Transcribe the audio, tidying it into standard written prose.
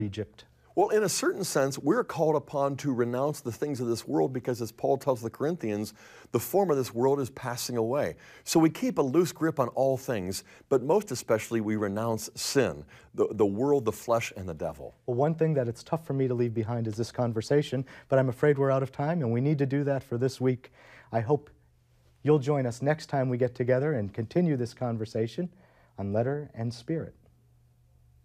Egypt. Well, in a certain sense, we're called upon to renounce the things of this world because, as Paul tells the Corinthians, the form of this world is passing away. So we keep a loose grip on all things, but most especially we renounce sin, the world, the flesh, and the devil. Well, one thing that it's tough for me to leave behind is this conversation, but I'm afraid we're out of time, and we need to do that for this week. I hope you'll join us next time we get together and continue this conversation on Letter and Spirit.